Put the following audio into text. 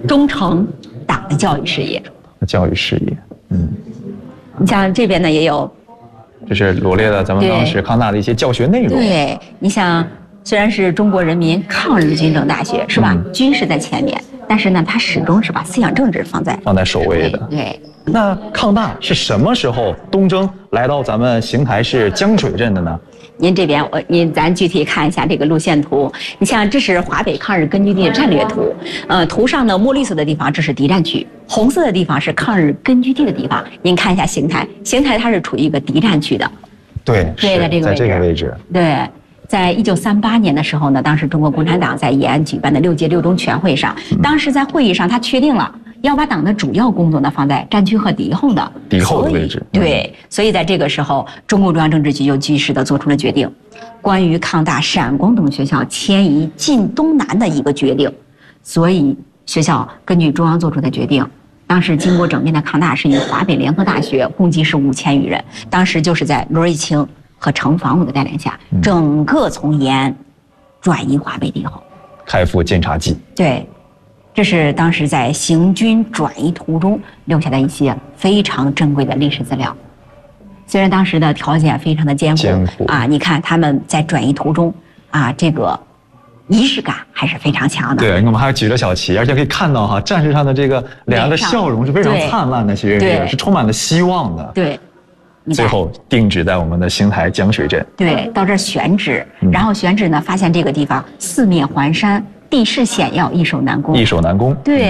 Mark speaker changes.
Speaker 1: 忠诚党的教育事业。
Speaker 2: 教育事业，
Speaker 1: 你像这边呢也有，
Speaker 2: 这是罗列了咱们当时康大的一些教学内容。
Speaker 1: 对，你像虽然是中国人民抗日军政大学，是吧？军事在前面，但是呢，它始终是把思想政治放在
Speaker 2: 首位的。
Speaker 1: 对。
Speaker 2: 那抗大是什么时候东征来到咱们邢台市江水镇的呢？
Speaker 1: 您这边咱具体看一下这个路线图。你像这是华北抗日根据地的战略图，图上的墨绿色的地方这是敌占区，红色的地方是抗日根据地的地方。您看一下邢台它是处于一个敌占区的。
Speaker 2: 对，
Speaker 1: 在这个位置。对。在1938年的时候呢，当时中国共产党在延安举办的6届六中全会上，当时在会议上他确定了要把党的主要工作呢放在战区和敌后的位置。对，所以在这个时候，中共中央政治局就据实的做出了决定，关于抗大陕广等学校迁移晋东南的一个决定。所以学校根据中央做出的决定，当时经过整编的抗大是以华北联合大学，共计是5000余人。当时就是在罗瑞卿和程防武的带领下，整个从延安转移华北敌后，
Speaker 2: 开赴晋察冀。
Speaker 1: 对，这是当时在行军转移途中留下的一些非常珍贵的历史资料。虽然当时的条件非常的艰苦啊，你看他们在转移途中啊，这个仪式感还是非常强的。
Speaker 2: 对，我们还举着小旗，而且可以看到哈，战士上的这个脸上的笑容是非常灿烂的，是充满了希望的。
Speaker 1: 对。
Speaker 2: 最后定址在我们的邢台江水镇。
Speaker 1: 对，到这儿选址，然后选址呢，发现这个地方四面环山，地势险要，易守难攻。
Speaker 2: 对。